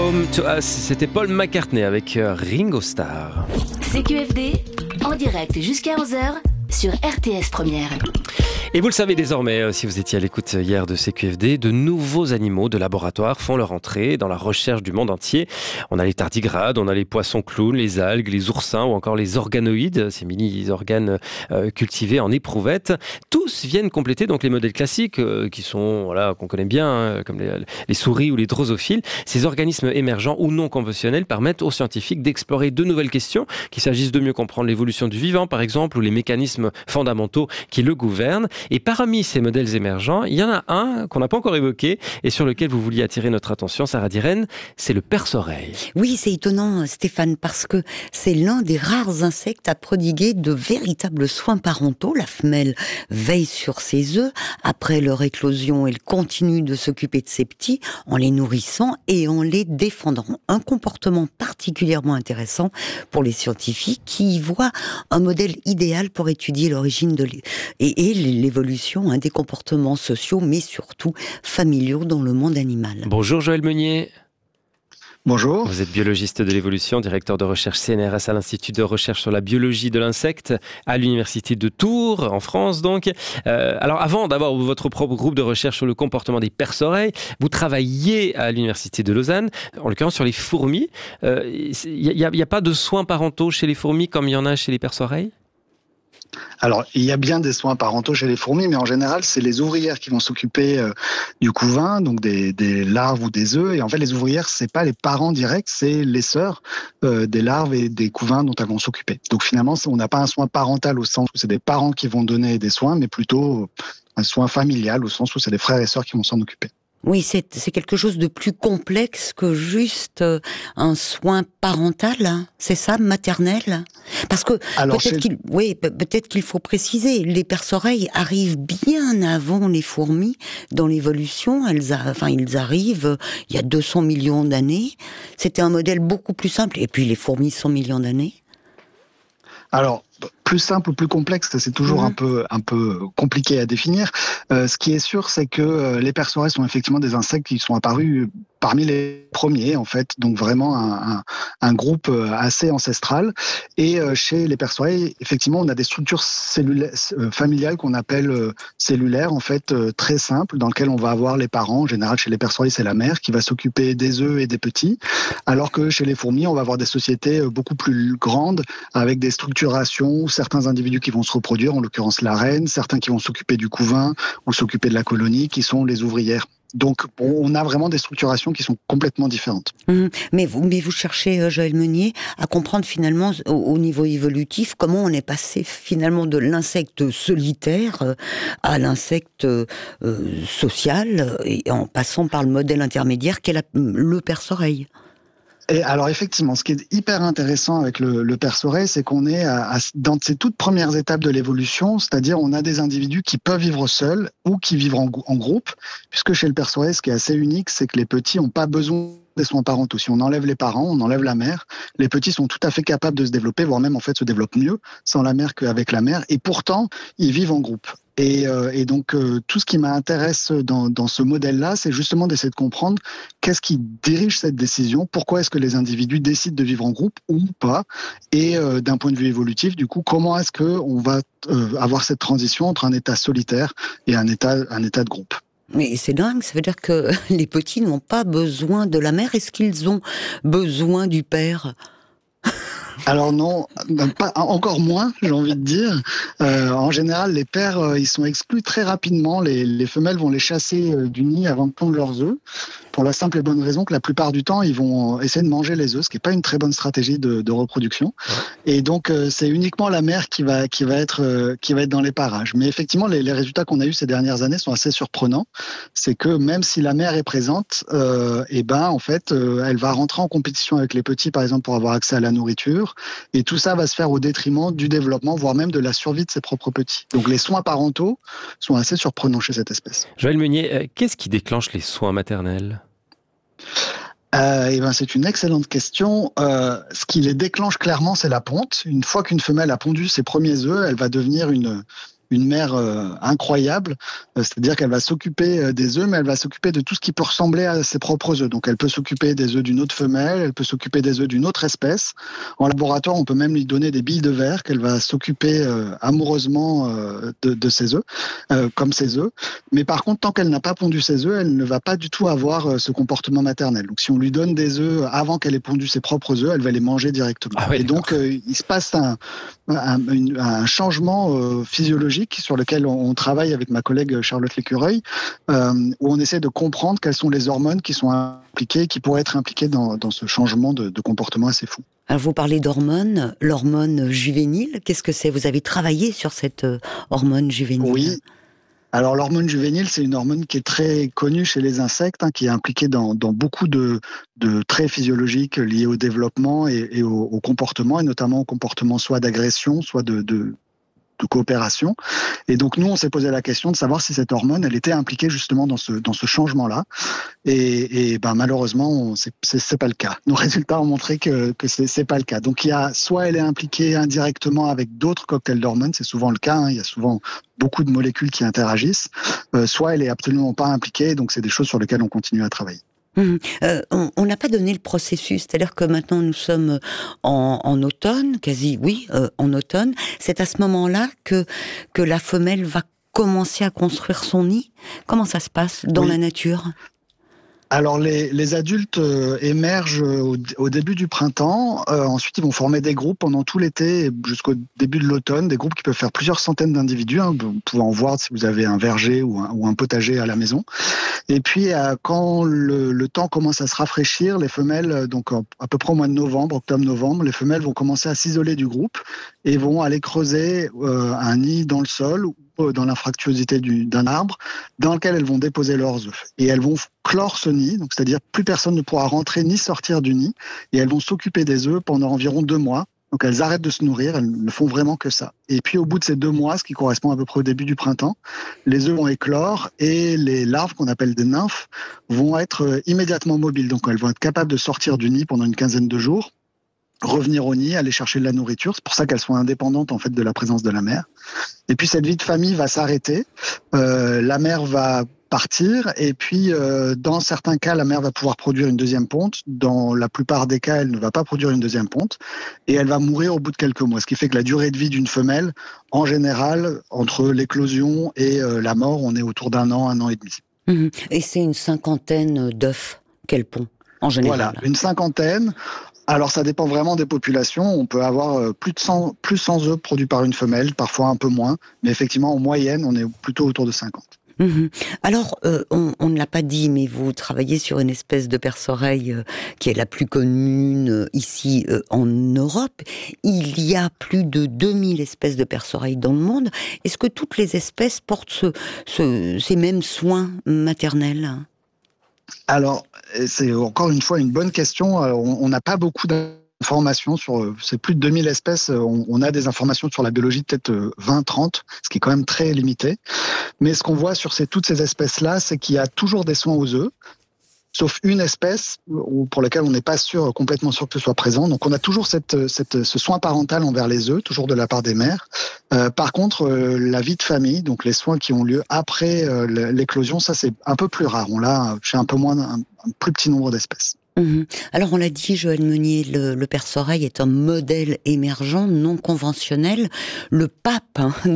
Home to Us, c'était Paul McCartney avec Ringo Starr. CQFD, en direct jusqu'à 11h sur RTS Première. Et vous le savez désormais, si vous étiez à l'écoute hier de CQFD, de nouveaux animaux de laboratoire font leur entrée dans la recherche du monde entier. On a les tardigrades, on a les poissons clowns, les algues, les oursins ou encore les organoïdes, ces mini-organes cultivés en éprouvettes. Tous viennent compléter donc les modèles classiques qui sont, qu'on connaît bien, comme les souris ou les drosophiles. Ces organismes émergents ou non conventionnels permettent aux scientifiques d'explorer de nouvelles questions, qu'il s'agisse de mieux comprendre l'évolution du vivant par exemple, ou les mécanismes fondamentaux qui le gouvernent. Et parmi ces modèles émergents, il y en a un qu'on n'a pas encore évoqué et sur lequel vous vouliez attirer notre attention, Sarah Diren, c'est le perce-oreille. Oui, c'est étonnant, Stéphane, parce que c'est l'un des rares insectes à prodiguer de véritables soins parentaux. La femelle veille sur ses œufs. Après leur éclosion, elle continue de s'occuper de ses petits en les nourrissant et en les défendant. Un comportement particulièrement intéressant pour les scientifiques qui y voient un modèle idéal pour étudier l'origine de l'évolution des comportements sociaux, mais surtout familiaux dans le monde animal. Bonjour Joël Meunier. Bonjour. Vous êtes biologiste de l'évolution, directeur de recherche CNRS à l'Institut de recherche sur la biologie de l'insecte à l'Université de Tours, en France donc. Alors avant d'avoir votre propre groupe de recherche sur le comportement des perce-oreilles, vous travaillez à l'Université de Lausanne, en l'occurrence sur les fourmis. Il n'y a pas de soins parentaux chez les fourmis comme il y en a chez les perce-oreilles ? Alors, il y a bien des soins parentaux chez les fourmis, mais en général, c'est les ouvrières qui vont s'occuper du couvain, donc des larves ou des œufs. Et en fait, les ouvrières, c'est pas les parents directs, c'est les sœurs des larves et des couvains dont elles vont s'occuper. Donc finalement, on n'a pas un soin parental au sens où c'est des parents qui vont donner des soins, mais plutôt un soin familial au sens où c'est les frères et sœurs qui vont s'en occuper. Oui, c'est quelque chose de plus complexe que juste un soin parental, hein, c'est ça, maternel. Parce que peut-être qu'il faut préciser, les perce-oreilles arrivent bien avant les fourmis dans l'évolution. Ils arrivent il y a 200 millions d'années. C'était un modèle beaucoup plus simple. Et puis les fourmis, 100 millions d'années. Alors, plus simple ou plus complexe, c'est toujours un peu compliqué à définir. Ce qui est sûr, c'est que les perce-oreilles sont effectivement des insectes qui sont apparus parmi les premiers, en fait. Donc vraiment un groupe assez ancestral. Et chez les perce-oreilles, effectivement, on a des structures familiales qu'on appelle cellulaires, en fait, très simples, dans lesquelles on va avoir les parents. En général, chez les perce-oreilles, c'est la mère qui va s'occuper des œufs et des petits. Alors que chez les fourmis, on va avoir des sociétés beaucoup plus grandes, avec des structurations, certains individus qui vont se reproduire, en l'occurrence la reine, certains qui vont s'occuper du couvain ou s'occuper de la colonie, qui sont les ouvrières. Donc, on a vraiment des structurations qui sont complètement différentes. Mais vous cherchez, Joël Meunier, à comprendre finalement, au niveau évolutif, comment on est passé finalement de l'insecte solitaire à l'insecte social, et en passant par le modèle intermédiaire qu'est le perce-oreille. Et alors effectivement, ce qui est hyper intéressant avec le perce-oreille, c'est qu'on est dans ces toutes premières étapes de l'évolution, c'est-à-dire on a des individus qui peuvent vivre seuls ou qui vivent en groupe, puisque chez le perce-oreille, ce qui est assez unique, c'est que les petits n'ont pas besoin des soins parentaux. Si on enlève les parents, on enlève la mère, les petits sont tout à fait capables de se développer, voire même en fait se développent mieux sans la mère qu'avec la mère, et pourtant ils vivent en groupe. Et donc tout ce qui m'intéresse dans ce modèle-là, c'est justement d'essayer de comprendre qu'est-ce qui dirige cette décision, pourquoi est-ce que les individus décident de vivre en groupe ou pas, et d'un point de vue évolutif, du coup, comment est-ce que on va avoir cette transition entre un état solitaire et un état de groupe. Mais c'est dingue, ça veut dire que les petits n'ont pas besoin de la mère. Est-ce qu'ils ont besoin du père ? Alors non, pas, encore moins, j'ai envie de dire. En général, les pères, ils sont exclus très rapidement. Les femelles vont les chasser du nid avant de pondre leurs œufs, pour la simple et bonne raison que la plupart du temps, ils vont essayer de manger les œufs, ce qui n'est pas une très bonne stratégie de reproduction. Et donc, c'est uniquement la mère qui va être dans les parages. Mais effectivement, les résultats qu'on a eus ces dernières années sont assez surprenants. C'est que même si la mère est présente, en fait, elle va rentrer en compétition avec les petits, par exemple, pour avoir accès à la nourriture. Et tout ça va se faire au détriment du développement, voire même de la survie de ses propres petits. Donc les soins parentaux sont assez surprenants chez cette espèce. Joël Meunier, qu'est-ce qui déclenche les soins maternels ? C'est une excellente question. Ce qui les déclenche clairement, c'est la ponte. Une fois qu'une femelle a pondu ses premiers œufs, elle va devenir une une mère incroyable, c'est-à-dire qu'elle va s'occuper des œufs, mais elle va s'occuper de tout ce qui peut ressembler à ses propres œufs. Donc elle peut s'occuper des œufs d'une autre femelle, elle peut s'occuper des œufs d'une autre espèce. En laboratoire, on peut même lui donner des billes de verre qu'elle va s'occuper amoureusement de ses œufs, comme ses œufs. Mais par contre, tant qu'elle n'a pas pondu ses œufs, elle ne va pas du tout avoir ce comportement maternel. Donc si on lui donne des œufs avant qu'elle ait pondu ses propres œufs, elle va les manger directement. Ah ouais, et donc il se passe un changement physiologique sur lequel on travaille avec ma collègue Charlotte Lécureuil, où on essaie de comprendre quelles sont les hormones qui sont impliquées, qui pourraient être impliquées dans ce changement de comportement assez fou. Alors vous parlez d'hormones, l'hormone juvénile, qu'est-ce que c'est? Vous avez travaillé sur cette hormone juvénile? Oui. Alors l'hormone juvénile, c'est une hormone qui est très connue chez les insectes, qui est impliquée dans beaucoup de traits physiologiques liés au développement et au comportement, et notamment au comportement soit d'agression, soit de coopération. Et donc nous, on s'est posé la question de savoir si cette hormone, elle était impliquée justement dans ce changement-là. Et malheureusement, c'est pas le cas. Nos résultats ont montré que c'est pas le cas. Donc il y a soit elle est impliquée indirectement avec d'autres cocktails d'hormones, c'est souvent le cas. Il y a souvent beaucoup de molécules qui interagissent. Soit elle est absolument pas impliquée. Donc c'est des choses sur lesquelles on continue à travailler. On n'a pas donné le processus, c'est-à-dire que maintenant nous sommes en automne, en automne. C'est à ce moment-là que la femelle va commencer à construire son nid. Comment ça se passe dans la nature ? Alors les adultes émergent au début du printemps. Ensuite, ils vont former des groupes pendant tout l'été jusqu'au début de l'automne, des groupes qui peuvent faire plusieurs centaines d'individus. Vous pouvez en voir si vous avez un verger ou un potager à la maison. Et puis, quand le temps commence à se rafraîchir, les femelles, donc à peu près au mois de novembre, octobre-novembre, les femelles vont commencer à s'isoler du groupe et vont aller creuser un nid dans le sol ou dans l'infractuosité d'un arbre, dans lequel elles vont déposer leurs œufs. Et elles vont clore ce nid, donc c'est-à-dire plus personne ne pourra rentrer ni sortir du nid, et elles vont s'occuper des œufs pendant environ 2 mois. Donc elles arrêtent de se nourrir, elles ne font vraiment que ça. Et puis au bout de ces 2 mois, ce qui correspond à peu près au début du printemps, les œufs vont éclore et les larves, qu'on appelle des nymphes, vont être immédiatement mobiles. Donc elles vont être capables de sortir du nid pendant une quinzaine de jours, revenir au nid, aller chercher de la nourriture. C'est pour ça qu'elles sont indépendantes en fait de la présence de la mère. Et puis cette vie de famille va s'arrêter. La mère va partir et puis dans certains cas, la mère va pouvoir produire une deuxième ponte. Dans la plupart des cas, elle ne va pas produire une deuxième ponte et elle va mourir au bout de quelques mois. Ce qui fait que la durée de vie d'une femelle, en général, entre l'éclosion et la mort, on est autour d'1 an, 1 an et demi. Et c'est une 50aine d'œufs qu'elle pond, en général. Voilà, une 50aine. Alors ça dépend vraiment des populations. On peut avoir plus de 100 œufs produits par une femelle, parfois un peu moins. Mais effectivement, en moyenne, on est plutôt autour de 50. Alors, on ne l'a pas dit, mais vous travaillez sur une espèce de perce-oreille qui est la plus commune ici en Europe. Il y a plus de 2000 espèces de perce-oreilles dans le monde. Est-ce que toutes les espèces portent ces mêmes soins maternels ? Alors, c'est encore une fois une bonne question. On n'a pas beaucoup d'informations sur ces plus de 2000 espèces. On a des informations sur la biologie, peut-être 20-30, ce qui est quand même très limité. Mais ce qu'on voit sur toutes ces espèces-là, c'est qu'il y a toujours des soins aux œufs, sauf une espèce pour laquelle on n'est pas complètement sûr que ce soit présent. Donc on a toujours ce soin parental envers les œufs, toujours de la part des mères. Par contre, la vie de famille, donc les soins qui ont lieu après l'éclosion, ça c'est un peu plus rare. On l'a chez un plus petit nombre d'espèces. Alors on l'a dit, Joël Meunier, le perce-oreille est un modèle émergent, non conventionnel. Le pape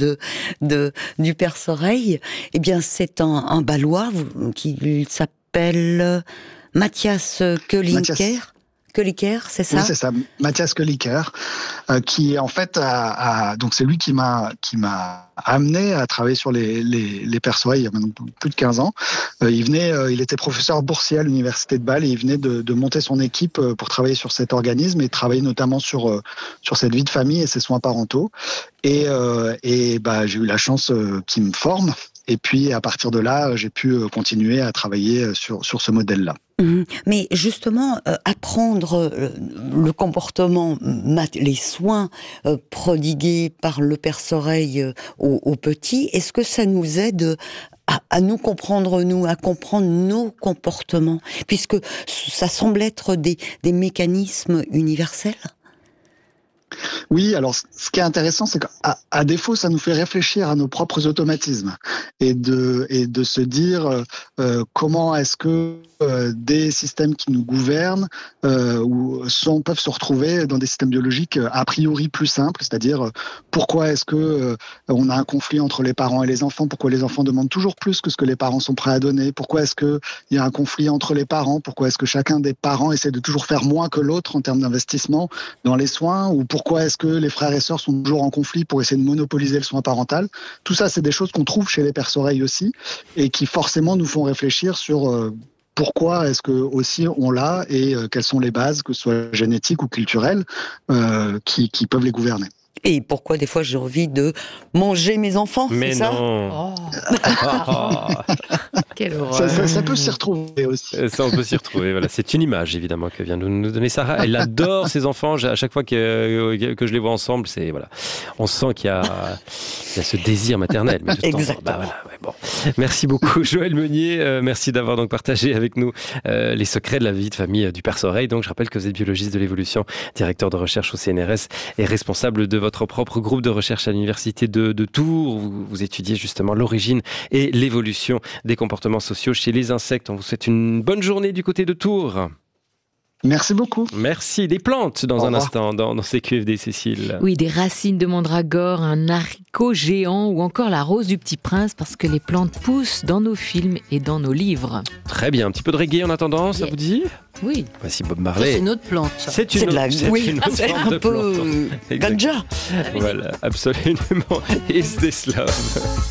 du perce-oreille, eh bien c'est un Balois qui s'appelle Matthias Kölliker. Kölliker, c'est ça ? Oui, c'est ça, Matthias Kölliker, qui en fait donc c'est lui qui m'a amené à travailler sur les perce-oreilles il y a maintenant plus de 15 ans. Il était professeur boursier à l'université de Bâle et il venait de monter son équipe pour travailler sur cet organisme et travailler notamment sur cette vie de famille et ses soins parentaux. Et j'ai eu la chance qu'il me forme. Et puis, à partir de là, j'ai pu continuer à travailler sur ce modèle-là. Mais justement, apprendre le comportement, les soins prodigués par le perce-oreille aux petits, est-ce que ça nous aide à nous comprendre, à comprendre nos comportements, puisque ça semble être des mécanismes universels ? Oui, alors ce qui est intéressant, c'est qu'à défaut, ça nous fait réfléchir à nos propres automatismes et de se dire comment est-ce que des systèmes qui nous gouvernent peuvent se retrouver dans des systèmes biologiques a priori plus simples, c'est-à-dire pourquoi est-ce que on a un conflit entre les parents et les enfants, pourquoi les enfants demandent toujours plus que ce que les parents sont prêts à donner, pourquoi est-ce qu'il y a un conflit entre les parents, pourquoi est-ce que chacun des parents essaie de toujours faire moins que l'autre en termes d'investissement dans les soins, ou pourquoi est-ce que les frères et sœurs sont toujours en conflit pour essayer de monopoliser le soin parental. Tout ça, c'est des choses qu'on trouve chez les perce-oreilles aussi et qui forcément nous font réfléchir sur pourquoi est-ce que aussi on l'a et quelles sont les bases, que ce soit génétiques ou culturelles, qui peuvent les gouverner. Et pourquoi des fois j'ai envie de manger mes enfants, mais c'est ça? non. Quelle horreur. Ça peut s'y retrouver aussi. Ça, on peut s'y retrouver. Voilà. C'est une image, évidemment, que vient de nous donner Sarah. Elle adore ses enfants. À chaque fois que je les vois ensemble, voilà. On sent qu'il y a ce désir maternel. Mais exactement. Bon. Merci beaucoup, Joëlle Meunier. Merci d'avoir donc partagé avec nous les secrets de la vie de famille du perce-oreille. Donc, je rappelle que vous êtes biologiste de l'évolution, directeur de recherche au CNRS et responsable de votre propre groupe de recherche à l'université de Tours. Vous étudiez justement l'origine et l'évolution des comportements sociaux chez les insectes. On vous souhaite une bonne journée du côté de Tours. Merci beaucoup. Merci. Des plantes dans un instant dans CQFD, Cécile. Oui, des racines de mandragore, un haricot géant ou encore la rose du Petit Prince, parce que les plantes poussent dans nos films et dans nos livres. Très bien. Un petit peu de reggae en attendant, ça vous dit? Oui. Voici Bob Marley. C'est une autre plante. C'est une autre c'est plante un peu ganja. Voilà, absolument. Is this love?